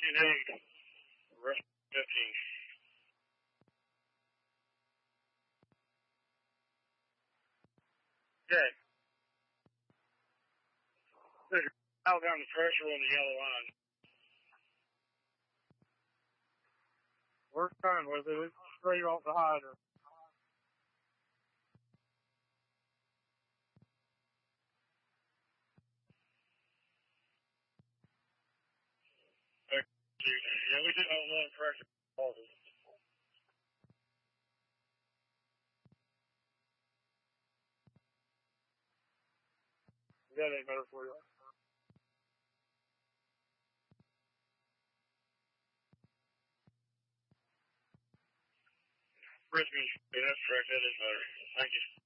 8, rest 15. Okay. Dial down the pressure on the yellow line. We're done with it. It's straight off the hydrant. Yeah, we did have a lot of pressure. That ain't better for you. Brisbane, that's correct. That is better. Thank you.